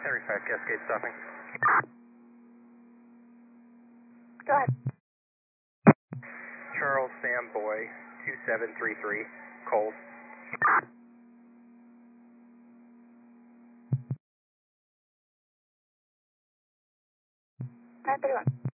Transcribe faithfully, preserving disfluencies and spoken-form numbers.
Henry five Cascade stopping. Go ahead. Charles Sam Boy, two seven three three, cold. nine thirty-one.